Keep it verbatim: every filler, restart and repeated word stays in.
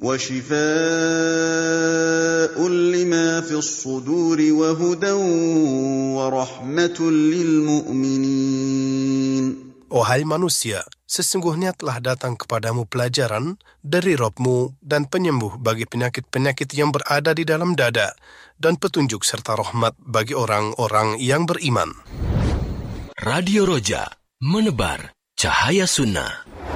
وَشِفَاءٌ لِمَا فِي الصُّدُورِ وَهُدًى وَرَحْمَةٌ لِلْمُؤْمِنِينَ. Wahai manusia, sesungguhnya telah datang kepadamu pelajaran dari Rabb-mu dan penyembuh bagi penyakit-penyakit yang berada di dalam dada, dan petunjuk serta rahmat bagi orang-orang yang beriman. Radio Roja, menebar cahaya sunnah.